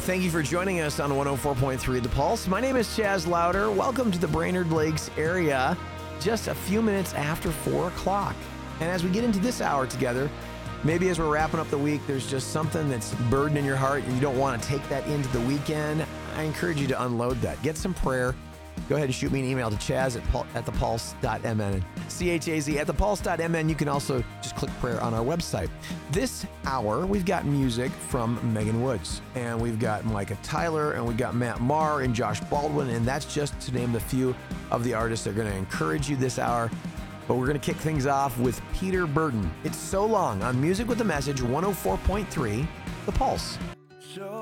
Thank you for joining us on 104.3 The Pulse. My name is Chaz Louder. Welcome to the Brainerd Lakes area, just a few minutes after 4 o'clock. And as we get into this hour together, maybe as we're wrapping up the week, there's just something that's burdening your heart and you don't want to take that into the weekend. I encourage you to unload that. Get some prayer. Go ahead and shoot me an email to chaz@thepulse.mn. CHAZ@thepulse.mn. You can also just click prayer on our website. This hour, we've got music from Megan Woods, and we've got Micah Tyler, and we've got Matt Maher and Josh Baldwin, and that's just to name the few of the artists that are going to encourage you this hour. But we're going to kick things off with Peter Burden. It's So Long on Music with a Message, 104.3 The Pulse.